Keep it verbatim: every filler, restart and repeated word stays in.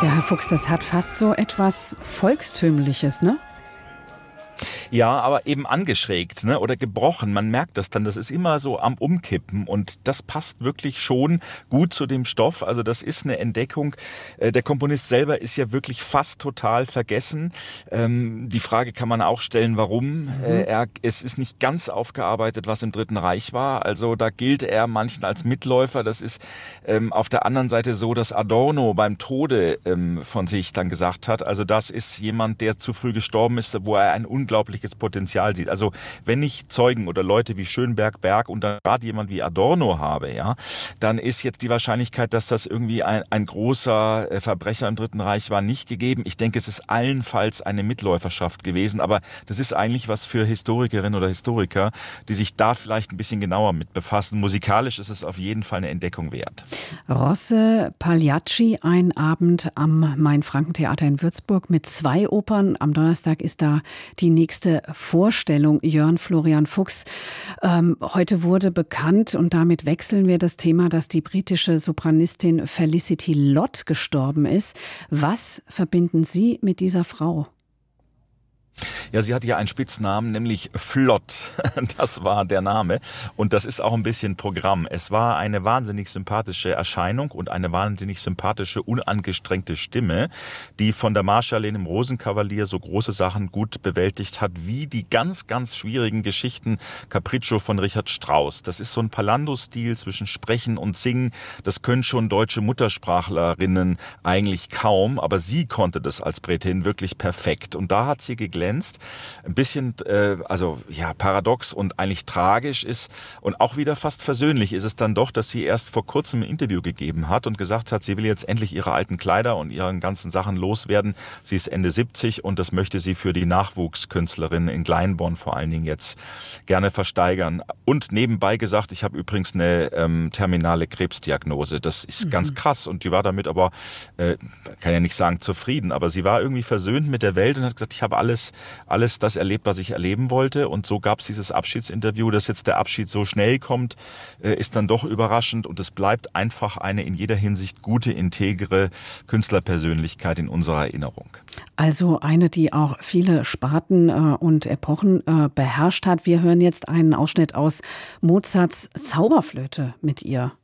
Ja, Herr Fuchs, das hat fast so etwas Volkstümliches, ne? Ja, aber eben angeschrägt, ne, oder gebrochen. Man merkt das dann, das ist immer so am Umkippen und das passt wirklich schon gut zu dem Stoff. Also das ist eine Entdeckung. Äh, Der Komponist selber ist ja wirklich fast total vergessen. Ähm, Die Frage kann man auch stellen, warum. Äh, Er, es ist nicht ganz aufgearbeitet, was im Dritten Reich war. Also da gilt er manchen als Mitläufer. Das ist ähm, auf der anderen Seite so, dass Adorno beim Tode ähm, von sich dann gesagt hat, also das ist jemand, der zu früh gestorben ist, wo er ein unglaubliches Potenzial sieht. Also wenn ich Zeugen oder Leute wie Schönberg, Berg und dann gerade jemand wie Adorno habe, ja, dann ist jetzt die Wahrscheinlichkeit, dass das irgendwie ein, ein großer äh, Verbrecher im Dritten Reich war, nicht gegeben. Ich denke, es ist allenfalls eine Mitläuferschaft gewesen, aber das ist eigentlich was für Historikerinnen oder Historiker, die sich da vielleicht ein bisschen genauer mit befassen. Musikalisch ist es auf jeden Fall eine Entdeckung wert. Rosse Pagliacci, ein Abend am Main-Franken-Theater in Würzburg mit zwei Opern. Am Donnerstag ist da die nächste Vorstellung. Jörn Florian Fuchs, ähm, heute wurde bekannt, und damit wechseln wir das Thema, dass die britische Sopranistin Felicity Lott gestorben ist. Was verbinden Sie mit dieser Frau? Ja, sie hatte ja einen Spitznamen, nämlich Flott. Das war der Name. Und das ist auch ein bisschen Programm. Es war eine wahnsinnig sympathische Erscheinung und eine wahnsinnig sympathische, unangestrengte Stimme, die von der Marschallin im Rosenkavalier so große Sachen gut bewältigt hat, wie die ganz, ganz schwierigen Geschichten Capriccio von Richard Strauss. Das ist so ein Palando-Stil zwischen Sprechen und Singen. Das können schon deutsche Muttersprachlerinnen eigentlich kaum, aber sie konnte das als Bretin wirklich perfekt. Und da hat sie geglänzt. Ein bisschen, äh, also ja, paradox und eigentlich tragisch ist und auch wieder fast versöhnlich ist es dann doch, dass sie erst vor kurzem ein Interview gegeben hat und gesagt hat, sie will jetzt endlich ihre alten Kleider und ihren ganzen Sachen loswerden. Sie ist Ende siebzig und das möchte sie für die Nachwuchskünstlerinnen in Glyndebourne vor allen Dingen jetzt gerne versteigern. Und nebenbei gesagt, ich habe übrigens eine ähm, terminale Krebsdiagnose. Das ist mhm. ganz krass und die war damit aber, äh, kann ja nicht sagen zufrieden, aber sie war irgendwie versöhnt mit der Welt und hat gesagt, ich habe alles alles das erlebt, was ich erleben wollte. Und so gab es dieses Abschiedsinterview. Dass jetzt der Abschied so schnell kommt, ist dann doch überraschend. Und es bleibt einfach eine in jeder Hinsicht gute, integre Künstlerpersönlichkeit in unserer Erinnerung. Also eine, die auch viele Sparten äh, und Epochen äh, beherrscht hat. Wir hören jetzt einen Ausschnitt aus Mozarts Zauberflöte mit ihr.